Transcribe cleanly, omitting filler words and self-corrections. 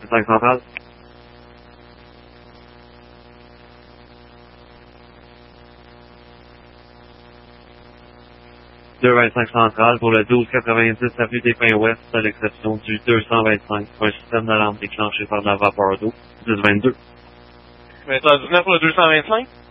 5 centrale. 225 centrale pour le 1290 avenue des Pins Ouest, à l'exception du 225. Un système d'alarme déclenché par de la vapeur d'eau. 1022. 20h19 pour le 225?